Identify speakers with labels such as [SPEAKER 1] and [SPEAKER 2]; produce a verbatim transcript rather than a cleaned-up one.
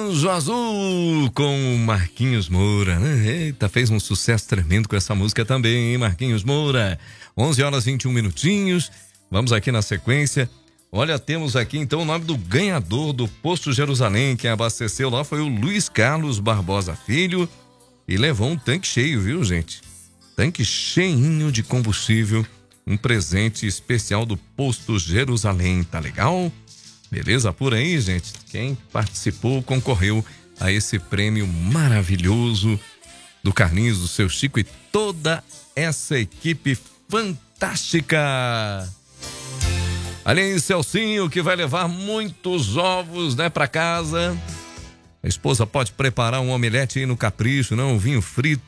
[SPEAKER 1] Anjo Azul com Marquinhos Moura, né? Eita, fez um sucesso tremendo com essa música também, hein, Marquinhos Moura? onze horas e vinte e um minutinhos. Vamos aqui na sequência. Olha, temos aqui então o nome do ganhador do Posto Jerusalém. Quem abasteceu lá foi o Luiz Carlos Barbosa Filho e levou um tanque cheio, viu, gente? Tanque cheinho de combustível. Um presente especial do Posto Jerusalém, tá legal? Beleza por aí, gente? Quem participou, concorreu a esse prêmio maravilhoso do Carlinhos, do seu Chico e toda essa equipe fantástica. Olha aí, Celcinho, que vai levar muitos ovos, né, pra casa. A esposa pode preparar um omelete aí no capricho, não? Um vinho frito